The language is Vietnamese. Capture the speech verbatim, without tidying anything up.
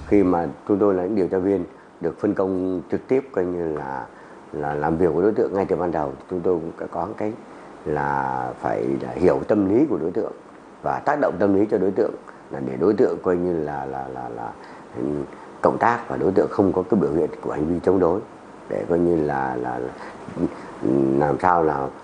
khi mà chúng tôi là những điều tra viên được phân công trực tiếp coi như là là làm việc với đối tượng ngay từ ban đầu, chúng tôi cũng có cái là phải là hiểu tâm lý của đối tượng và tác động tâm lý cho đối tượng, là để đối tượng coi như là là là là cộng tác và đối tượng không có cái biểu hiện của hành vi chống đối, để coi như là là làm sao là